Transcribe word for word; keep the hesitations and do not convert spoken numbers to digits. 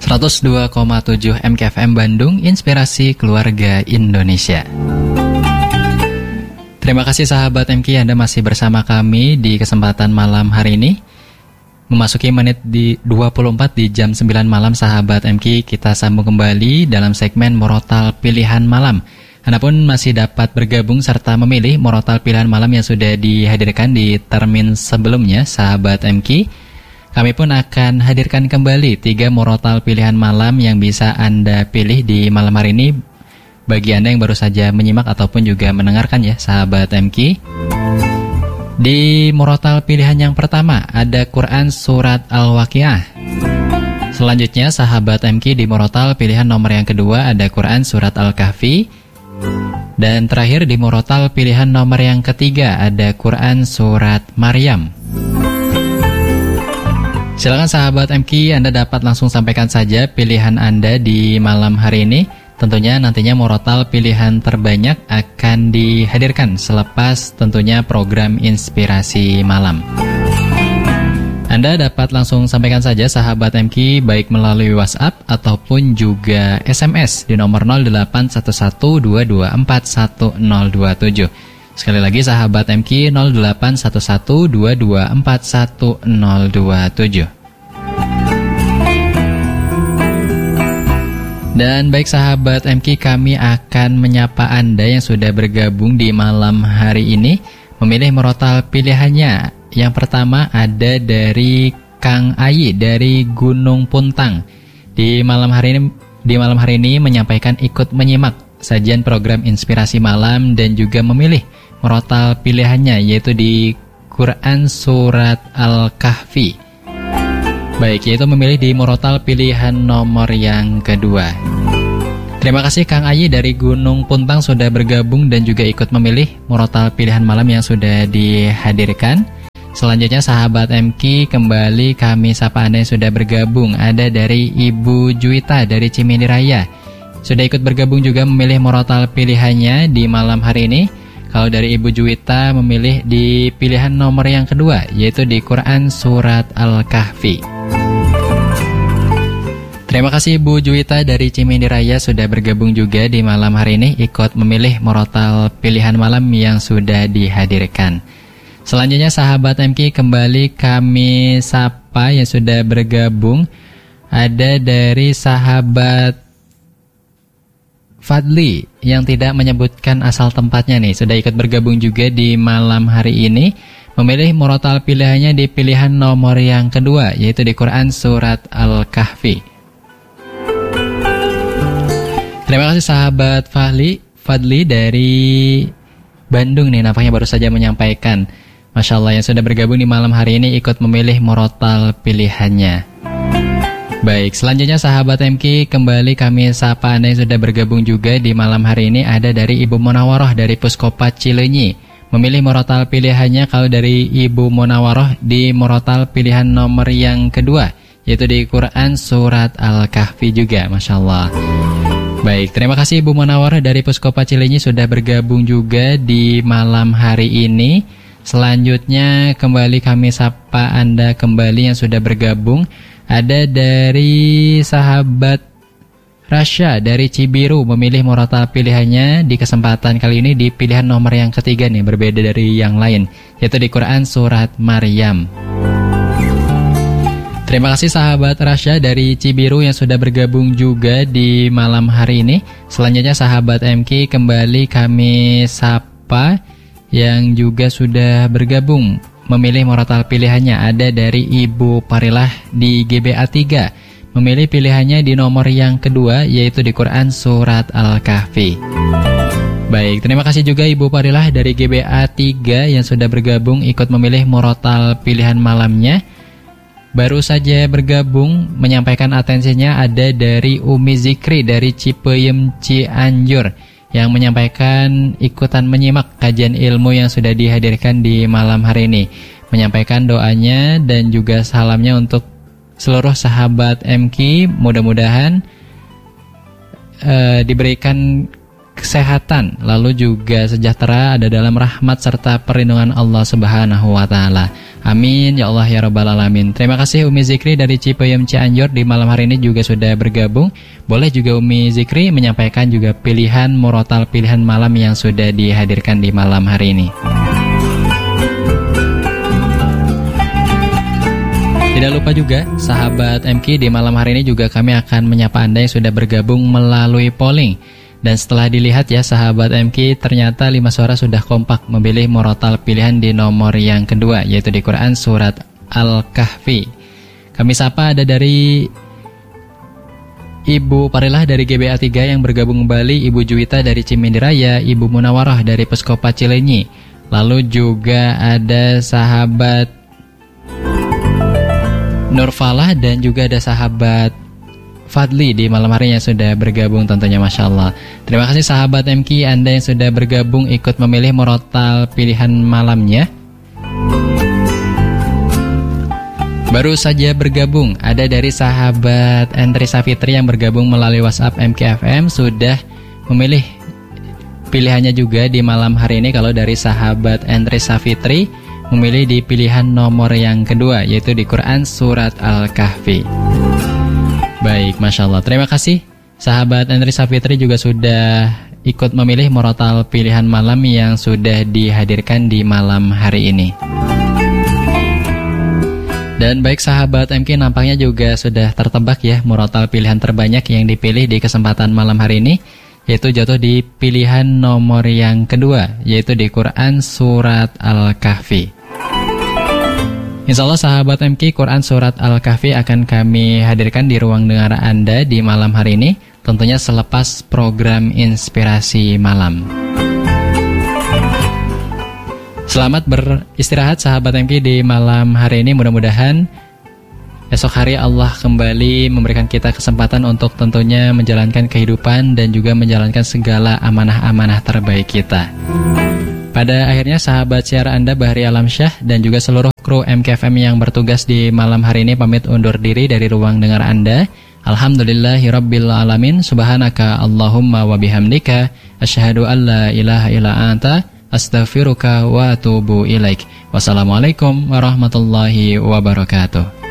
seratus dua koma tujuh M K F M Bandung, Inspirasi Keluarga Indonesia. Terima kasih sahabat M K, Anda masih bersama kami di kesempatan malam hari ini. Memasuki menit di dua puluh empat di jam sembilan malam sahabat M K, kita sambung kembali dalam segmen Morotal Pilihan Malam. Anda pun masih dapat bergabung serta memilih Morotal Pilihan Malam yang sudah dihadirkan di termin sebelumnya sahabat M K. Kami pun akan hadirkan kembali tiga Morotal Pilihan Malam yang bisa Anda pilih di malam hari ini bagi Anda yang baru saja menyimak ataupun juga mendengarkan ya sahabat M K. Di Morotal Pilihan yang pertama ada Quran Surat Al-Waqiah. Selanjutnya sahabat M K di Morotal Pilihan nomor yang kedua ada Quran Surat Al-Kahfi. Dan terakhir di Morotal Pilihan nomor yang ketiga ada Quran Surat Maryam. Silakan sahabat M K, Anda dapat langsung sampaikan saja pilihan Anda di malam hari ini. Tentunya nantinya Morotal Pilihan terbanyak akan dihadirkan selepas tentunya program Inspirasi Malam. Anda dapat langsung sampaikan saja sahabat M K baik melalui WhatsApp ataupun juga S M S di nomor nol delapan satu satu dua dua empat satu nol dua tujuh. Sekali lagi sahabat M K nol delapan satu satu dua dua empat satu nol dua tujuh. Dan baik sahabat M K, kami akan menyapa Anda yang sudah bergabung di malam hari ini memilih Morotal pilihannya. Yang pertama ada dari Kang Ayi dari Gunung Puntang. Di malam hari ini di malam hari ini menyampaikan ikut menyimak sajian program Inspirasi Malam dan juga memilih Morotal pilihannya yaitu di Quran Surat Al-Kahfi. Baik, yaitu memilih di Morotal pilihan nomor yang kedua. Terima kasih Kang Ayi dari Gunung Puntang sudah bergabung dan juga ikut memilih Morotal pilihan malam yang sudah dihadirkan. Selanjutnya sahabat M K, kembali kami sapa Anda yang sudah bergabung. Ada dari Ibu Juwita dari Cimindi Raya. Sudah ikut bergabung juga memilih Morotal pilihannya di malam hari ini. Kalau dari Ibu Juwita memilih di pilihan nomor yang kedua yaitu di Quran Surat Al-Kahfi. Terima kasih Ibu Juwita dari Cimindi Raya sudah bergabung juga di malam hari ini ikut memilih Morotal pilihan malam yang sudah dihadirkan. Selanjutnya sahabat M K, kembali kami sapa yang sudah bergabung. Ada dari sahabat Fadli yang tidak menyebutkan asal tempatnya nih, sudah ikut bergabung juga di malam hari ini memilih Morotal pilihannya di pilihan nomor yang kedua yaitu di Quran Surat Al-Kahfi. Terima kasih sahabat Fadli Fadli dari Bandung nih, nampaknya baru saja menyampaikan. Masya Allah yang sudah bergabung di malam hari ini ikut memilih Morotal pilihannya. Baik, selanjutnya sahabat M K, kembali kami sapa Anda yang sudah bergabung juga di malam hari ini. Ada dari Ibu Monawaroh dari Puskopat Cileunyi memilih Morotal pilihannya. Kalau dari Ibu Monawaroh di Morotal pilihan nomor yang kedua yaitu di Quran Surat Al-Kahfi juga. Masya Allah. Baik, terima kasih Ibu Monawaroh dari Puskopat Cileunyi sudah bergabung juga di malam hari ini. Selanjutnya kembali kami sapa Anda kembali yang sudah bergabung. Ada dari sahabat Rasya dari Cibiru memilih Morotal pilihannya di kesempatan kali ini di pilihan nomor yang ketiga nih, berbeda dari yang lain yaitu di Quran Surat Maryam. Terima kasih sahabat Rasya dari Cibiru yang sudah bergabung juga di malam hari ini. Selanjutnya sahabat M K, kembali kami sapa yang juga sudah bergabung memilih Morotal pilihannya. Ada dari Ibu Parilah di G B A tiga memilih pilihannya di nomor yang kedua yaitu di Quran Surat Al-Kahfi. Baik, terima kasih juga Ibu Parilah dari G B A tiga yang sudah bergabung ikut memilih Morotal pilihan malamnya. Baru saja bergabung menyampaikan atensinya ada dari Umi Zikri dari Cipeyem Cianjur yang menyampaikan ikutan menyimak kajian ilmu yang sudah dihadirkan di malam hari ini. Menyampaikan doanya dan juga salamnya untuk seluruh sahabat M K. Mudah-mudahan uh, diberikan kesehatan, lalu juga sejahtera, ada dalam rahmat serta perlindungan Allah Subhanahu wa taala. Amin ya Allah ya rabbal alamin. Terima kasih Umi Zikri dari Cipayung Cianjur di malam hari ini juga sudah bergabung. Boleh juga Umi Zikri menyampaikan juga pilihan murotal pilihan malam yang sudah dihadirkan di malam hari ini. Tidak lupa juga, sahabat M K, di malam hari ini juga kami akan menyapa Anda yang sudah bergabung melalui polling. Dan setelah dilihat ya sahabat M K, ternyata lima suara sudah kompak memilih murotal pilihan di nomor yang kedua, yaitu di Quran Surat Al-Kahfi. Kami sapa ada dari Ibu Parilah dari G B A tiga yang bergabung kembali, Ibu Juwita dari Cimindiraya, Ibu Munawarah dari Peskopa Cilenyi. Lalu juga ada sahabat Nurfalah dan juga ada sahabat Fadli di malam hari yang sudah bergabung tentunya, Masya Allah. Terima kasih sahabat M K Anda yang sudah bergabung ikut memilih murotal pilihan malamnya. Baru saja bergabung ada dari sahabat Entri Safitri yang bergabung melalui WhatsApp M K F M, sudah memilih pilihannya juga di malam hari ini. Kalau dari sahabat Entri Safitri memilih di pilihan nomor yang kedua, yaitu di Quran Surat Al-Kahfi. Baik, Masya Allah. Terima kasih sahabat Entri Safitri juga sudah ikut memilih murotal pilihan malam yang sudah dihadirkan di malam hari ini. Dan baik sahabat M K, nampaknya juga sudah tertebak ya murotal pilihan terbanyak yang dipilih di kesempatan malam hari ini, yaitu jatuh di pilihan nomor yang kedua, yaitu di Quran Surat Al-Kahfi. Insya Allah sahabat M K, Quran Surat Al-Kahfi akan kami hadirkan di ruang dengar Anda di malam hari ini, tentunya selepas program Inspirasi Malam. Selamat beristirahat sahabat M K di malam hari ini. Mudah-mudahan esok hari Allah kembali memberikan kita kesempatan untuk tentunya menjalankan kehidupan dan juga menjalankan segala amanah-amanah terbaik kita. Pada akhirnya sahabat siar Anda Bahri Alamsyah dan juga seluruh kru M K F M yang bertugas di malam hari ini pamit undur diri dari ruang dengar Anda. Alhamdulillahirabbil alamin. Subhanaka Allahumma wa bihamdika asyhadu an la ilaha illa anta astaghfiruka wa atubu ilaik. Wassalamualaikum warahmatullahi wabarakatuh.